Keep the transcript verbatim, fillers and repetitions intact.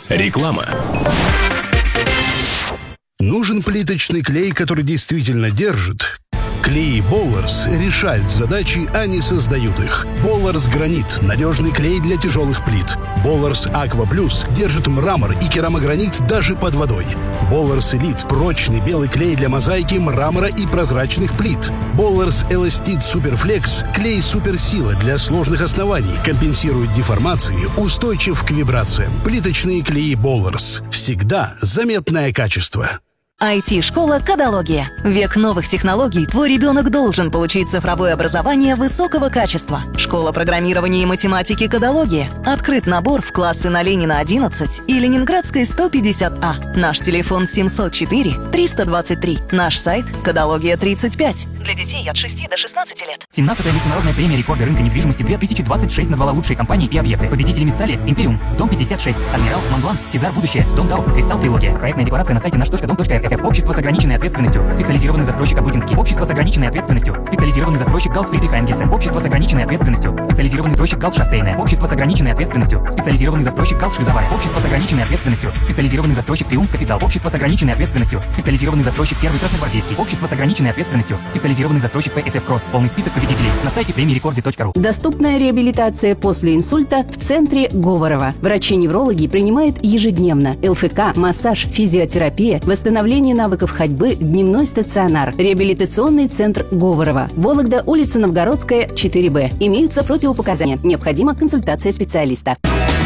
Реклама. Нужен плиточный клей, который действительно держит? Клей Болларс решают задачи, а не создают их. Болларс Гранит – надежный клей для тяжелых плит. Болларс Аква Плюс держит мрамор и керамогранит даже под водой. Болларс Элит – прочный белый клей для мозаики, мрамора и прозрачных плит. Болларс Эластит Суперфлекс – клей суперсила для сложных оснований, компенсирует деформации, устойчив к вибрациям. Плиточные клеи Болларс. Всегда заметное качество. ай ти-школа «Кодология». Век новых технологий. Твой ребенок должен получить цифровое образование высокого качества. Школа программирования и математики «Кодология». Открыт набор в классы на Ленина одиннадцать и Ленинградской сто пятьдесят А. Наш телефон семьсот четыре триста двадцать три. Наш сайт кодология тридцать пять. Для детей от шести до шестнадцати лет. семнадцатая международная премия рекорда рынка недвижимости две тысячи двадцать шесть назвала лучшие компании и объекты. Победителями стали Империум, Дом пятьдесят шесть, Адмирал, Монблан, Сезар Будущее, Дом Тау, Кристалл Трилогия. Проектная декларация на сайте наш.дом точка эр эф. Общество с ограниченной ответственностью. Специализированный застройщик Абутинский. Общество с ограниченной ответственностью. Специализированный застройщик Галс Фридрих Энгельсен. Общество с ограниченной ответственностью. Специализированный застройщик Галс Шоссейное. Общество с ограниченной ответственностью. Специализированный застройщик Галс Шлюзовая. Общество с ограниченной ответственностью. Специализированный застройщик Триумф Капитал. Общество с ограниченной ответственностью. Специализированный застройщик Первый Красногвардейский. Общество с ограниченной ответственностью. Специализированный застройщик пэ эс эф Кросс. Полный список победителей на сайте премии рекорде точка ру. Доступная реабилитация после инсульта в центре Говорова. Врачи-неврологи принимают ежедневно эл эф ка, массаж, физиотерапия, восстановление навыков ходьбы, дневной стационар. Реабилитационный центр Говорова. Вологда, улица Новгородская, четыре Б. Имеются противопоказания. Необходима консультация специалиста.